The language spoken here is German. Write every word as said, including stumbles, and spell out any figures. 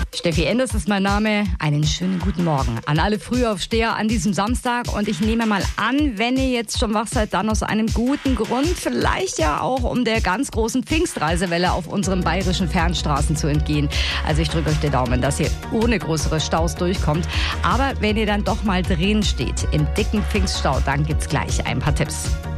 Steffi Enders ist mein Name. Einen schönen guten Morgen an alle Frühaufsteher an diesem Samstag. Und ich nehme mal an, wenn ihr jetzt schon wach seid, dann aus einem guten Grund. Vielleicht ja auch, um der ganz großen Pfingstreisewelle auf unseren bayerischen Fernstraßen zu entgehen. Also ich drücke euch die Daumen, dass ihr ohne größere Staus durchkommt. Aber wenn ihr dann doch mal drin steht im dicken Pfingststau, dann gibt's gleich ein paar Tipps.